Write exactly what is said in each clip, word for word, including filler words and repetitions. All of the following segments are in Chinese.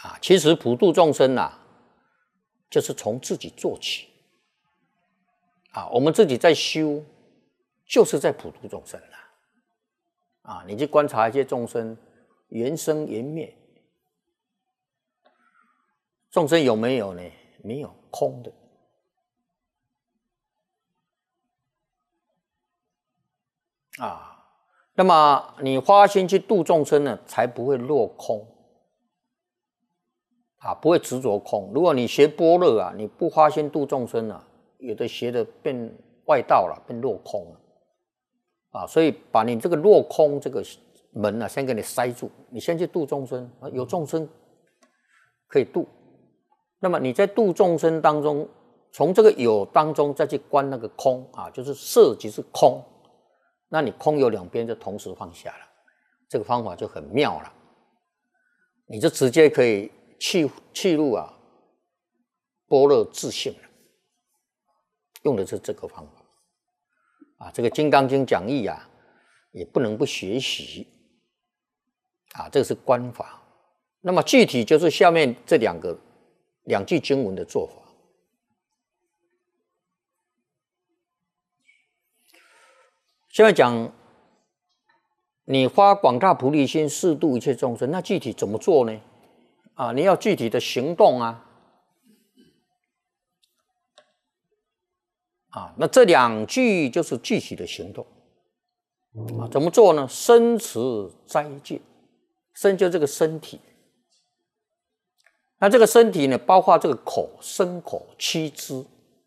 啊，其实普度众生啊，就是从自己做起啊。我们自己在修，就是在普度众生啊。啊，你去观察一些众生缘生缘灭，众生有没有呢？没有，空的。啊，那么你花心去度众生呢，才不会落空。啊，不会执着空。如果你学般若啊，你不花心度众生啊，有的学的变外道了，变落空了。啊，所以把你这个落空这个门啊，先给你塞住。你先去度众生，啊，有众生可以度。那么你在度众生当中，从这个有当中再去观那个空啊，就是色即是空。那你空有两边就同时放下了，这个方法就很妙了。你就直接可以去去入啊般若自性了，用的是这个方法啊。这个《金刚经》讲义啊，也不能不学习啊。这个是观法。那么具体就是下面这两个两句经文的做法。现在讲，你发广大菩提心，誓度一切众生，那具体怎么做呢？啊，你要具体的行动啊！啊，那这两句就是具体的行动啊。怎么做呢？身持斋戒，身就这个身体，那这个身体呢，包括这个口、身口七支。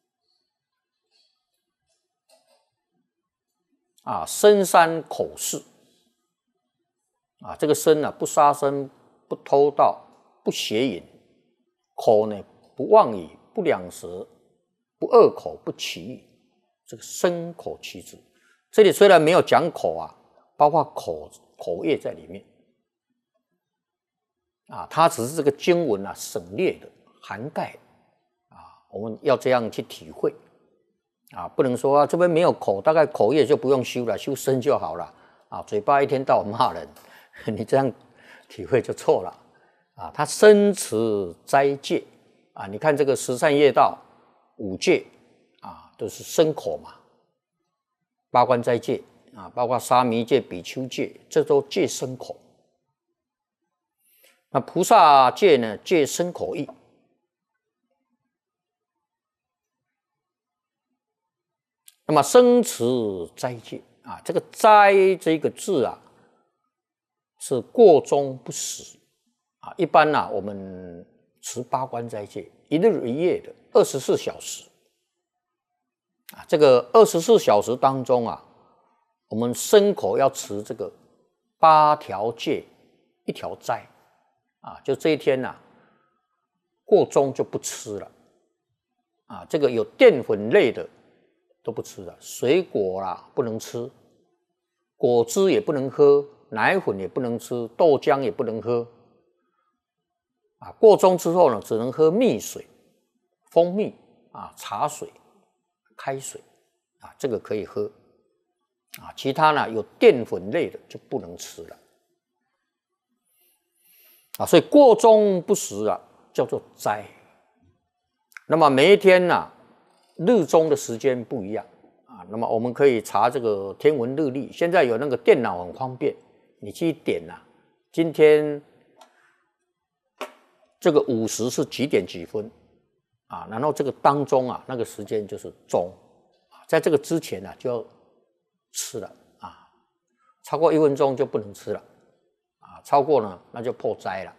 啊，身三口四，啊，这个身呢、啊，不杀生，不偷盗，不邪淫；口呢，不妄语，不两舌，不恶口，不绮语。这个身口七支，这里虽然没有讲口啊，包括口口业在里面，啊，它只是这个经文啊省略的涵盖，啊，我们要这样去体会。啊，不能说啊，这边没有口，大概口业就不用修了，修身就好了。啊，嘴巴一天到晚骂人，你这样体会就错了。啊，他身持斋戒啊，你看这个十善业道五戒啊，都是身口嘛。八关斋戒啊，包括沙弥戒、比丘戒，这都戒身口。那菩萨戒呢，戒身口意。那么生持斋戒啊，这个斋这个字啊，是过中不食啊。一般呢、啊，我们持八关斋戒，一日一夜的二十四小时啊。这个二十四小时当中啊，我们身口要持这个八条戒，一条斋啊。就这一天呢、啊，过中就不吃了啊。这个有淀粉类的都不吃了，水果啦不能吃，果汁也不能喝，奶粉也不能吃，豆浆也不能喝。啊，过中之后呢，只能喝蜜水、蜂蜜啊、茶水、开水啊，这个可以喝。啊，其他呢有淀粉类的就不能吃了。啊，所以过中不食啊，叫做斋。那么每一天呢、啊，日中的时间不一样啊，那么我们可以查这个天文日历，现在有那个电脑很方便，你去点啊，今天这个午时是几点几分啊？然后这个当中啊，那个时间就是中，在这个之前啊就要吃了啊，超过一分钟就不能吃了啊，超过呢那就破斋了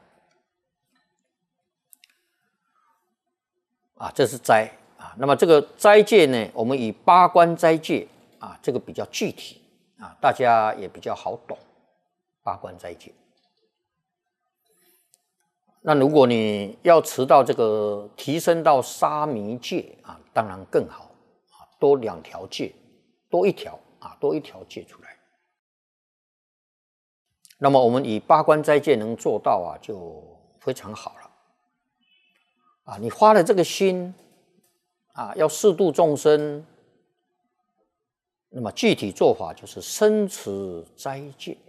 啊，这是斋。啊，那么这个斋戒呢，我们以八关斋戒啊，这个比较具体啊，大家也比较好懂。八关斋戒，那如果你要持到这个提升到沙弥戒啊，当然更好啊，多两条戒，多一条啊，多一条戒出来。那么我们以八关斋戒能做到啊，就非常好了啊。你花了这个心。啊，要誓度众生，那么具体做法就是身持斋戒。